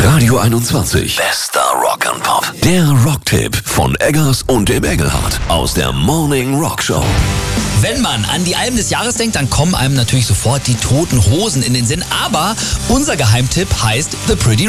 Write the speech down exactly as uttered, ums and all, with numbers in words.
Radio einundzwanzig. Bester Rock and Pop. Der Rocktipp von Eggers und dem Engelhardt aus der Morning Rock Show. Wenn man an die Alben des Jahres denkt, dann kommen einem natürlich sofort die Toten Hosen in den Sinn. Aber unser Geheimtipp heißt The Pretty